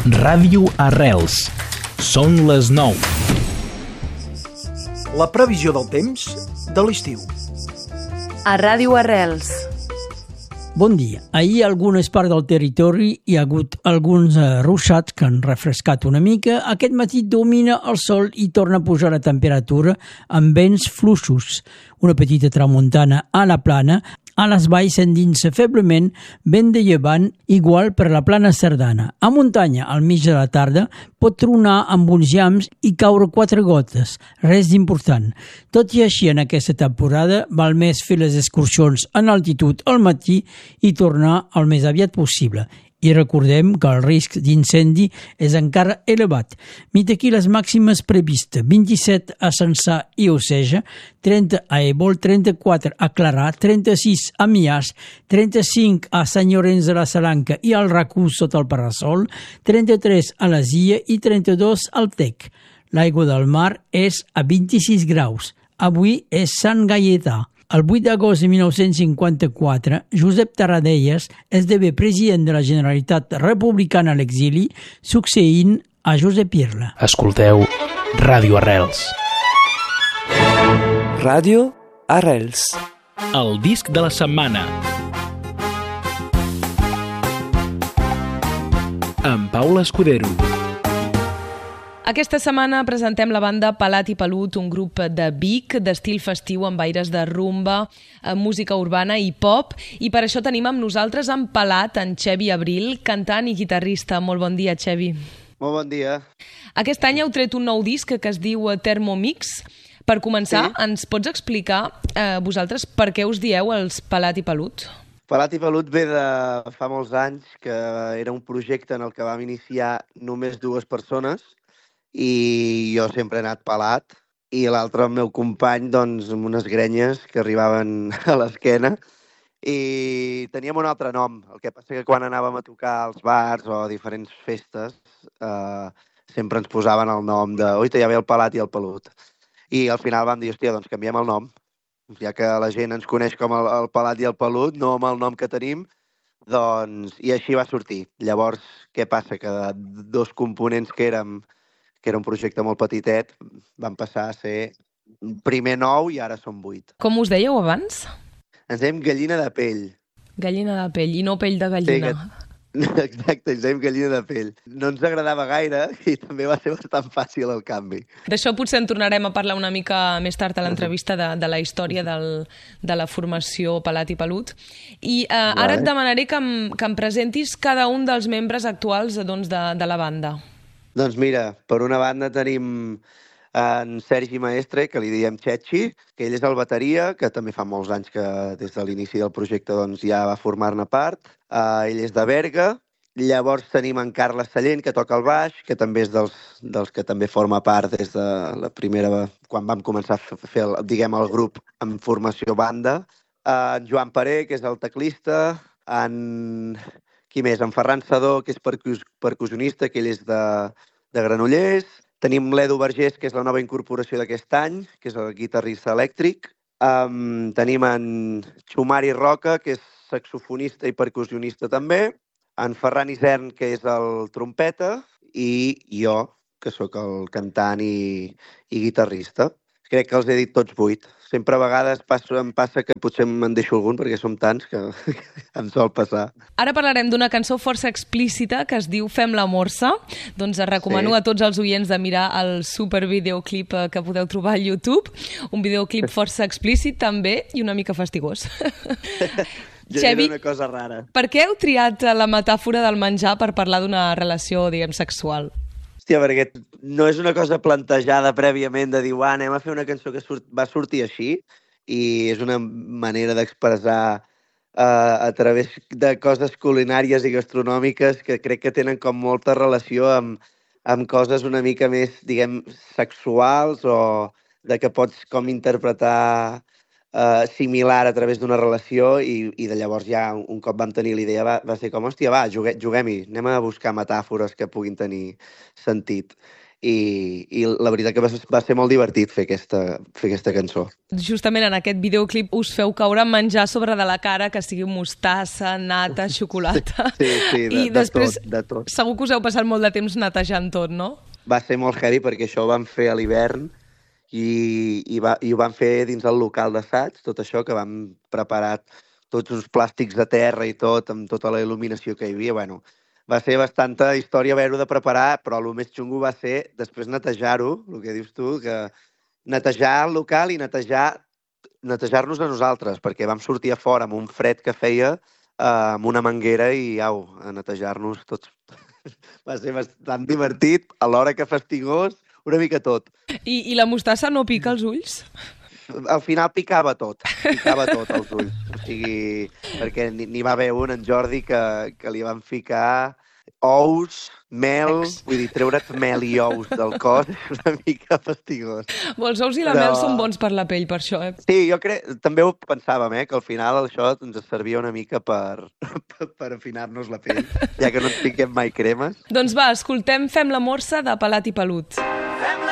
Ràdio Arrels. Són les 9. La previsió del temps de l'estiu. A Ràdio Arrels. Bon dia. Ahir a algunes parts del territori hi ha hagut alguns ruixats que han refrescat una mica. Aquest matí domina el sol i torna a pujar la temperatura amb vents fluixos. Una petita tramuntana a la plana. A les valls s'endinsa feblement vent de llevant igual per la plana Cerdana. A muntanya, al mig de la tarda, pot tronar amb uns llamps i caure 4 gotes, res d'important. Tot i així, en aquesta temporada, val més fer les excursions en altitud al matí i tornar el més aviat possible. I recordem que el risc d'incendi és encara elevat. Mira aquí les màximes previstes: 27 a Censà i Oceja, 30 a Ebol, 34 a Clarà, 36 a Miàs, 35 a Sant Llorenç de la Salanca i al Racó sota el Parasol, 33 a les Illes i 32 al Tec. L'aigua del mar és a 26 graus. Avui és Sant Gaietà. El 8 d'agost de 1954, Josep Tarradellas esdevé president de la Generalitat Republicana a l'exili, succeint a Josep Irla. Escolteu Ràdio Arrels. Ràdio Arrels. El disc de la setmana. Amb Paula Escudero. Aquesta setmana presentem la banda Pelat i Pelut, un grup de Vic d'estil festiu amb aires de rumba, música urbana i pop, i per això tenim amb nosaltres en Pelat, en Xevi Abril, cantant i guitarrista. Molt bon dia, Xevi. Molt bon dia. Aquest any heu tret un nou disc que es diu Thermomix. Per començar, ens pots explicar vosaltres per què us dieu els Pelat i Pelut? Pelat i Pelut ve de fa molts anys, que era un projecte en el que vam iniciar només 2 persones, i jo sempre he anat pelat, i l'altre, el meu company, doncs, amb unes grenyes que arribaven a l'esquena, i teníem un altre nom. El que passa que quan anàvem a tocar als bars o a diferents festes, sempre ens posaven el nom de «Oita, ja ve el Pelat i el Pelut». I al final vam dir, hòstia, doncs canviem el nom, ja que la gent ens coneix com el Pelat i el Pelut, no amb el nom que tenim, doncs, i així va sortir. Llavors, què passa? Que de 2 components que era un projecte molt petitet, van passar a ser primer 9 i ara som 8. Com us dèieu abans? Ens dèiem gallina de pell. Gallina de pell, i no pell de gallina. Sí, exacte, ens dèiem gallina de pell. No ens agradava gaire i també va ser bastant fàcil el canvi. D'això potser en tornarem a parlar una mica més tard a l'entrevista de la història de la formació Pelat i Pelut. I ara et demanaré que em presentis cada un dels membres actuals de la banda. Doncs mira, per una banda tenim en Sergi Maestre, que li diem Chechi, que ell és el bateria, que també fa molts anys que des de l'inici del projecte doncs, ja va formar-ne part. Ell és de Berga. Llavors tenim en Carles Sallent, que toca el baix, que també és dels que també forma part des de la primera, quan vam començar a fer el grup en formació banda. En Joan Paré, que és el teclista. Qui més? En Ferran Sadó, que és percussionista, que ell és de Granollers. Tenim l'Edu Vergés, que és la nova incorporació d'aquest any, que és el guitarrista elèctric. Tenim en Xumari Roca, que és saxofonista i percussionista també. En Ferran Isern, que és el trompeta. I jo, que sóc el cantant i guitarrista. Crec que els he dit tots 8. Sempre a vegades em passa que potser me'n deixo algun, perquè som tants que em sol passar. Ara parlarem d'una cançó força explícita que es diu Fem la morsa. Doncs recomano a tots els oients de mirar el supervideoclip que podeu trobar al YouTube. Un videoclip força explícit també i una mica fastigós. Xevi, una cosa rara. Per què heu triat la metàfora del menjar per parlar d'una relació, diguem, sexual? Hòstia, perquè no és una cosa plantejada prèviament de dir, anem a fer una cançó que va sortir així, i és una manera d'expressar a través de coses culinàries i gastronòmiques que crec que tenen com molta relació amb coses una mica més, diguem, sexuals, o de que pots com interpretar similar a través d'una relació, i de llavors ja un cop vam tenir l'idea va ser com, hòstia, juguem-hi, anem a buscar metàfores que puguin tenir sentit. i la veritat que va ser molt divertit fer aquesta cançó. Justament en aquest videoclip us feu caure menjar sobre de la cara, que sigui mostassa, nata, xocolata. Sí, de tot. Segur que us heu passat molt de temps netejant tot, no? Va ser molt heavy perquè això ho vam fer a l'hivern i ho vam fer dins el local d'assaig, tot això, que vam preparar tots uns plàstics de terra i tot, amb tota la il·luminació que hi havia. Bueno, va ser bastanta història haver-ho de preparar, però el més xungo va ser després netejar-ho, el que dius tu, que netejar el local i netejar-nos a nosaltres, perquè vam sortir a fora amb un fred que feia, amb una manguera i a netejar-nos tots. Va ser bastant divertit, alhora que fastigós, una mica tot. I la mostassa no pica els ulls? Al final picava tot als ulls. O sigui, perquè n'hi va haver un, en Jordi, que li van ficar ous, mel, vull dir, treure't mel i ous del cos és una mica fastigós. Els ous i la mel són bons per la pell, per això, eh? Sí, jo també ho pensàvem, que al final això ens servia una mica per afinar-nos la pell, ja que no ens piquem mai cremes. Doncs va, escoltem Fem la morsa de Pelat i Pelut. Fem